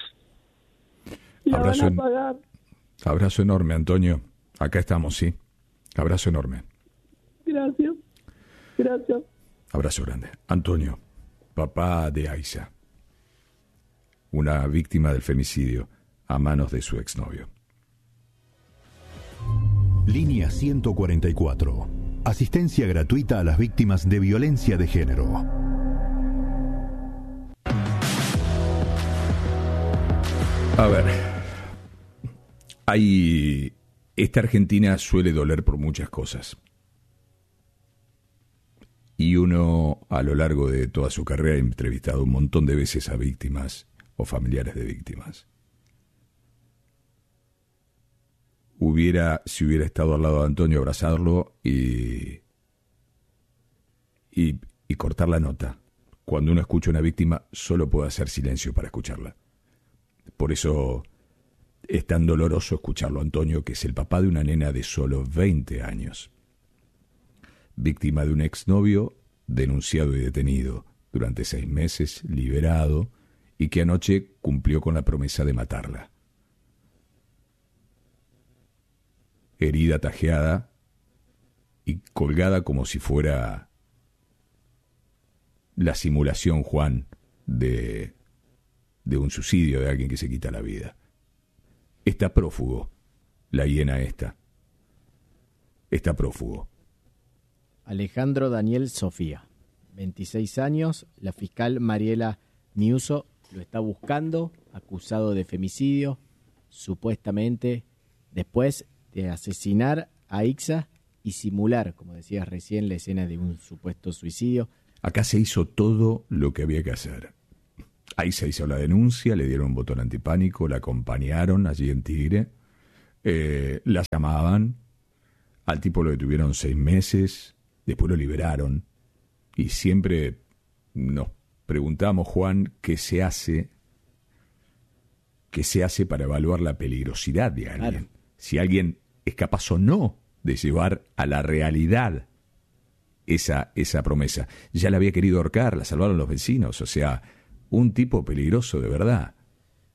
Y lo van a pagar. Abrazo enorme, Antonio. Acá estamos, sí. Abrazo enorme. Gracias. Abrazo grande. Antonio, papá de Aiza, una víctima del femicidio a manos de su exnovio. Línea 144. Asistencia gratuita a las víctimas de violencia de género. A ver, esta Argentina suele doler por muchas cosas. Y uno, a lo largo de toda su carrera, ha entrevistado un montón de veces a víctimas o familiares de víctimas. Si hubiera estado al lado de Antonio, abrazarlo y cortar la nota. Cuando uno escucha a una víctima, solo puede hacer silencio para escucharla. Por eso es tan doloroso escucharlo, Antonio, que es el papá de una nena de solo 20 años. Víctima de un exnovio, denunciado y detenido durante 6 meses, liberado, y que anoche cumplió con la promesa de matarla. Herida, tajeada y colgada como si fuera la simulación, Juan, de un suicidio de alguien que se quita la vida. Está prófugo, la hiena esta. Está prófugo. Alejandro Daniel Sofía, 26 años, la fiscal Mariela Miuso lo está buscando, acusado de femicidio, supuestamente después de asesinar a Aiza y simular, como decías recién, la escena de un supuesto suicidio. Acá se hizo todo lo que había que hacer. Aiza hizo la denuncia, le dieron un botón antipánico, la acompañaron allí en Tigre, la llamaban, al tipo lo detuvieron 6 meses, después lo liberaron, y siempre nos preguntamos, Juan, ¿qué se hace para evaluar la peligrosidad de alguien? Claro. Si alguien es capaz o no de llevar a la realidad esa promesa. Ya la había querido ahorcar, la salvaron los vecinos, o sea, un tipo peligroso de verdad.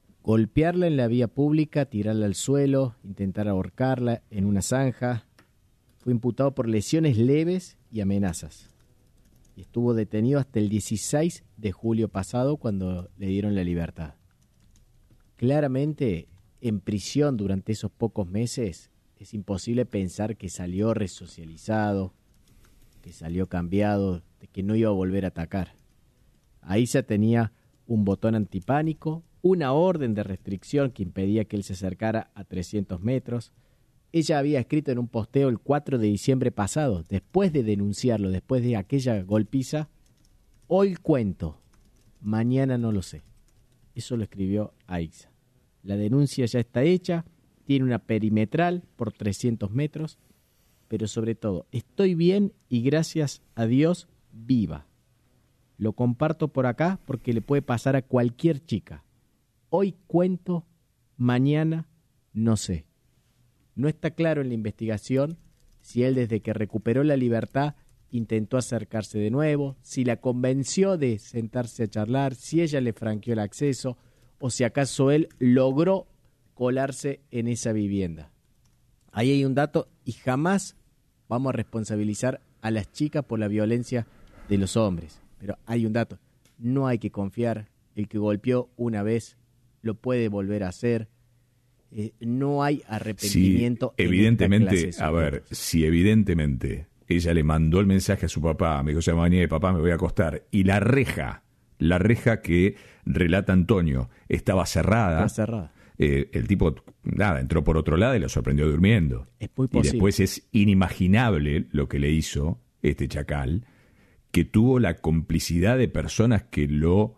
Golpearla en la vía pública, tirarla al suelo, intentar ahorcarla en una zanja, Fue imputado por lesiones leves y amenazas. Y estuvo detenido hasta el 16 de julio pasado, cuando le dieron la libertad. Claramente, en prisión durante esos pocos meses, es imposible pensar que salió resocializado, que salió cambiado, de que no iba a volver a atacar. Aiza tenía un botón antipánico, una orden de restricción que impedía que él se acercara a 300 metros. Ella había escrito en un posteo el 4 de diciembre pasado, después de denunciarlo, después de aquella golpiza: hoy cuento, mañana no lo sé. Eso lo escribió Aiza. La denuncia ya está hecha, tiene una perimetral por 300 metros, pero sobre todo, estoy bien y gracias a Dios viva. Lo comparto por acá porque le puede pasar a cualquier chica. Hoy cuento, mañana no sé. No está claro en la investigación si él, desde que recuperó la libertad, intentó acercarse de nuevo, si la convenció de sentarse a charlar, si ella le franqueó el acceso, o si acaso él logró colarse en esa vivienda. Ahí hay un dato, y jamás vamos a responsabilizar a las chicas por la violencia de los hombres. Pero hay un dato, no hay que confiar. El que golpeó una vez lo puede volver a hacer. No hay arrepentimiento. Sí, evidentemente, a ver, si evidentemente ella le mandó el mensaje a su papá, me dijo, se mañana, papá, me voy a acostar, y la reja que relata Antonio estaba cerrada. Está cerrada. El tipo, entró por otro lado y lo sorprendió durmiendo. Es muy posible. Y después es inimaginable lo que le hizo este chacal, que tuvo la complicidad de personas que lo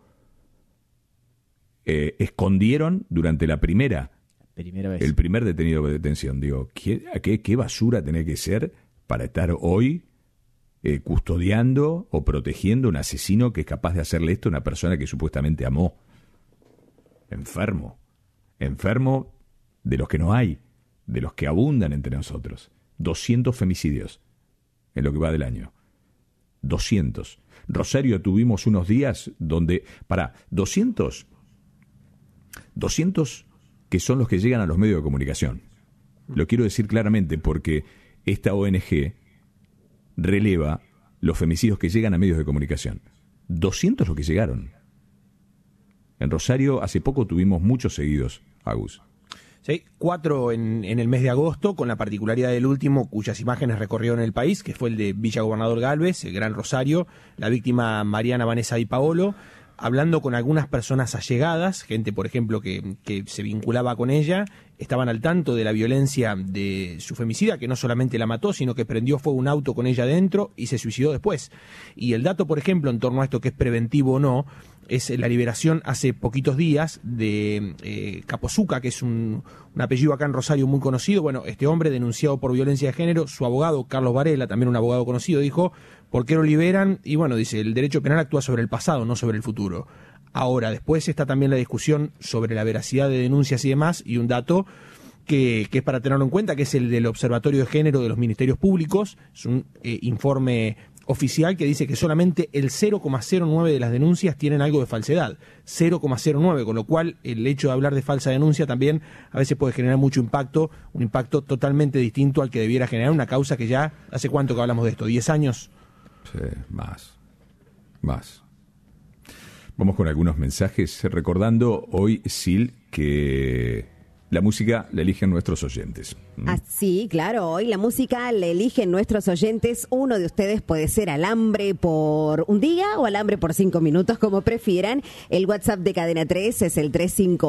escondieron durante la primera vez. El primer detenido de detención. Digo, ¿qué basura tenés que ser para estar hoy custodiando o protegiendo a un asesino que es capaz de hacerle esto a una persona que supuestamente amó? Enfermo de los que no hay, de los que abundan entre nosotros. 200 femicidios en lo que va del año. 200. Rosario, tuvimos unos días donde, 200 que son los que llegan a los medios de comunicación. Lo quiero decir claramente porque esta ONG releva los femicidios que llegan a medios de comunicación. 200 los que llegaron. En Rosario hace poco tuvimos muchos seguidos, Agus. Sí, 4 en el mes de agosto, con la particularidad del último, cuyas imágenes recorrieron el país, que fue el de Villa Gobernador Galvez, el Gran Rosario, la víctima Mariana Vanessa Di Paolo, hablando con algunas personas allegadas, gente, por ejemplo, que se vinculaba con ella, estaban al tanto de la violencia de su femicida, que no solamente la mató, sino que prendió fuego un auto con ella adentro y se suicidó después. Y el dato, por ejemplo, en torno a esto, que es preventivo o no, es la liberación hace poquitos días de Capozuca, que es un apellido acá en Rosario muy conocido. Bueno, este hombre denunciado por violencia de género, su abogado, Carlos Varela, también un abogado conocido, dijo, ¿por qué lo liberan? Y bueno, dice, el derecho penal actúa sobre el pasado, no sobre el futuro. Ahora, después está también la discusión sobre la veracidad de denuncias y demás, y un dato que es para tenerlo en cuenta, que es el del Observatorio de Género de los Ministerios Públicos. Es un informe oficial que dice que solamente el 0,09 de las denuncias tienen algo de falsedad, 0,09, con lo cual el hecho de hablar de falsa denuncia también a veces puede generar mucho impacto, un impacto totalmente distinto al que debiera generar una causa que ya, ¿hace cuánto que hablamos de esto? ¿10 años? Sí, más. Vamos con algunos mensajes, recordando hoy, Sil, que la música la eligen nuestros oyentes. Sí, claro, hoy la música la eligen nuestros oyentes. Uno de ustedes puede ser Alambre por un día o Alambre por 5 minutos, como prefieran. El WhatsApp de Cadena 3 es el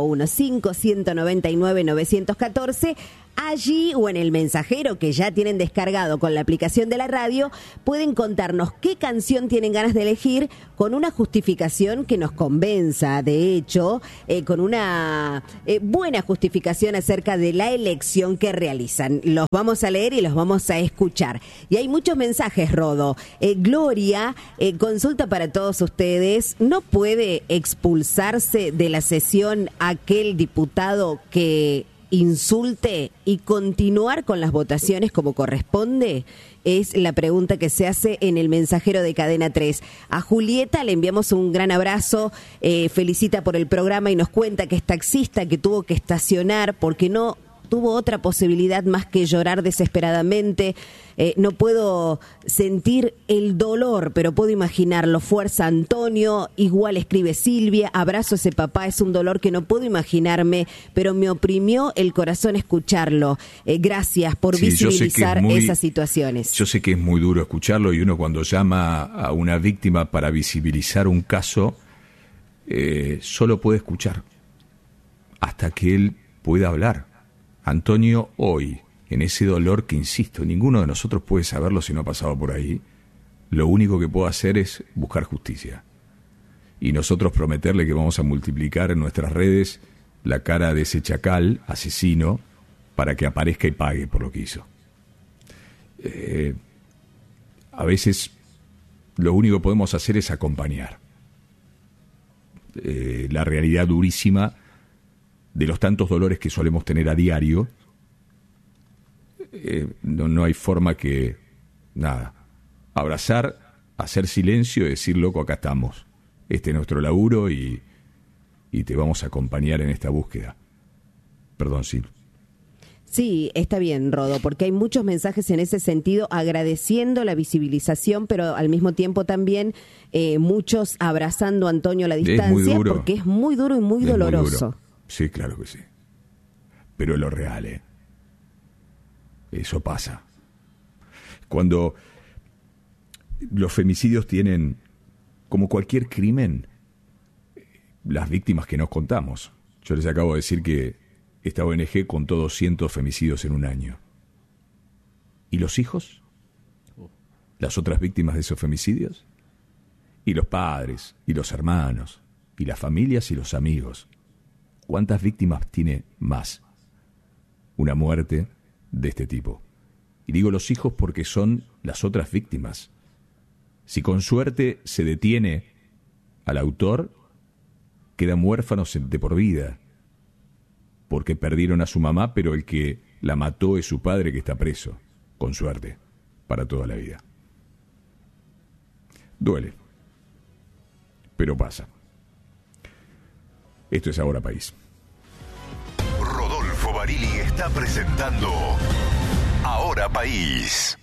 3515-199-914. Allí o en el mensajero que ya tienen descargado con la aplicación de la radio, pueden contarnos qué canción tienen ganas de elegir con una justificación que nos convenza, de hecho, con una buena justificación acerca de la elección que realizan. Los vamos a leer y los vamos a escuchar. Y hay muchos mensajes, Rodo. Gloria, consulta para todos ustedes, ¿no puede expulsarse de la sesión aquel diputado que insulte y continuar con las votaciones como corresponde? Es la pregunta que se hace en el mensajero de Cadena 3. A Julieta le enviamos un gran abrazo, felicita por el programa y nos cuenta que es taxista, que tuvo que estacionar porque no tuvo otra posibilidad más que llorar desesperadamente. No puedo sentir el dolor, pero puedo imaginarlo. Fuerza, Antonio. Igual escribe Silvia. Abrazo a ese papá. Es un dolor que no puedo imaginarme, pero me oprimió el corazón escucharlo. Gracias por visibilizar esas situaciones. Yo sé que es muy duro escucharlo, y uno cuando llama a una víctima para visibilizar un caso, solo puede escuchar hasta que él pueda hablar. Antonio hoy, en ese dolor que, insisto, ninguno de nosotros puede saberlo si no ha pasado por ahí, lo único que puedo hacer es buscar justicia. Y nosotros prometerle que vamos a multiplicar en nuestras redes la cara de ese chacal asesino para que aparezca y pague por lo que hizo. A veces lo único que podemos hacer es acompañar la realidad durísima de los tantos dolores que solemos tener a diario. No hay forma que, nada, abrazar, hacer silencio y decir, loco, acá estamos. Este es nuestro laburo y te vamos a acompañar en esta búsqueda. Perdón, Sil. Sí, está bien, Rodo, porque hay muchos mensajes en ese sentido agradeciendo la visibilización, pero al mismo tiempo también muchos abrazando a Antonio a la distancia, porque es muy duro y muy doloroso. Muy duro. Sí, claro que sí. Pero es lo real, Eso pasa. Cuando los femicidios tienen, como cualquier crimen, las víctimas que nos contamos. Yo les acabo de decir que esta ONG contó 200 femicidios en un año. ¿Y los hijos? ¿Las otras víctimas de esos femicidios? ¿Y los padres? ¿Y los hermanos? ¿Y las familias y los amigos? ¿Cuántas víctimas tiene más una muerte de este tipo? Y digo los hijos porque son las otras víctimas. Si con suerte se detiene al autor, quedan huérfanos de por vida, porque perdieron a su mamá, pero el que la mató es su padre, que está preso, con suerte, para toda la vida. Duele, pero pasa. Esto es Ahora País. Rodolfo Barili está presentando Ahora País.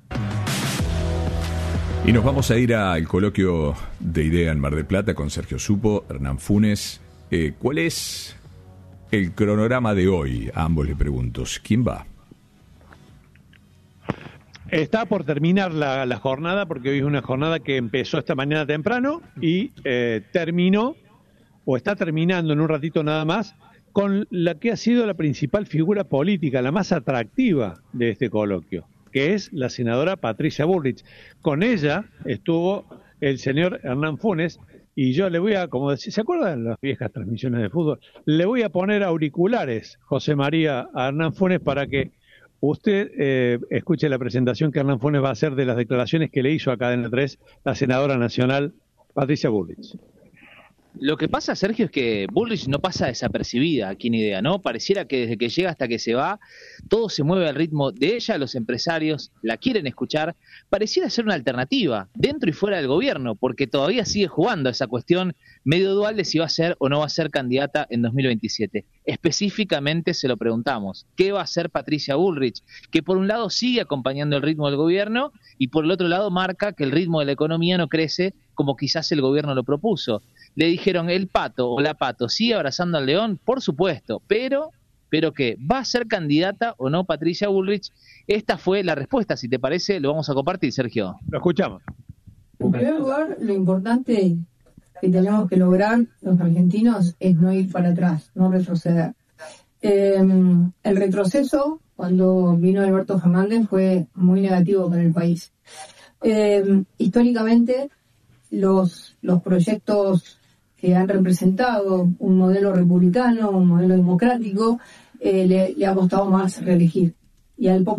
Y nos vamos a ir al coloquio de IDEA en Mar del Plata con Sergio Supo, Hernán Funes. ¿Cuál es el cronograma de hoy? A ambos le pregunto. ¿Quién va? Está por terminar la jornada, porque hoy es una jornada que empezó esta mañana temprano y terminó, o está terminando en un ratito nada más, con la que ha sido la principal figura política, la más atractiva de este coloquio, que es la senadora Patricia Bullrich. Con ella estuvo el señor Hernán Funes, y yo le voy a, como decir, ¿se acuerdan las viejas transmisiones de fútbol? Le voy a poner auriculares, José María, a Hernán Funes para que usted escuche la presentación que Hernán Funes va a hacer de las declaraciones que le hizo a Cadena 3 la senadora nacional Patricia Bullrich. Lo que pasa, Sergio, es que Bullrich no pasa desapercibida aquí en IDEA, ¿no? Pareciera que desde que llega hasta que se va, todo se mueve al ritmo de ella, los empresarios la quieren escuchar. Pareciera ser una alternativa, dentro y fuera del gobierno, porque todavía sigue jugando esa cuestión medio dual de si va a ser o no va a ser candidata en 2027. Específicamente se lo preguntamos, ¿qué va a hacer Patricia Bullrich? Que por un lado sigue acompañando el ritmo del gobierno y por el otro lado marca que el ritmo de la economía no crece como quizás el gobierno lo propuso. Le dijeron, el pato o la pato sigue abrazando al león, por supuesto, pero ¿qué? ¿Va a ser candidata o no Patricia Bullrich? Esta fue la respuesta, si te parece, lo vamos a compartir, Sergio. Lo escuchamos. En primer lugar, lo importante que tenemos que lograr los argentinos es no ir para atrás, no retroceder. El retroceso, cuando vino Alberto Fernández, fue muy negativo para el país. Históricamente, los proyectos que han representado un modelo republicano, un modelo democrático, le ha costado más reelegir. Y al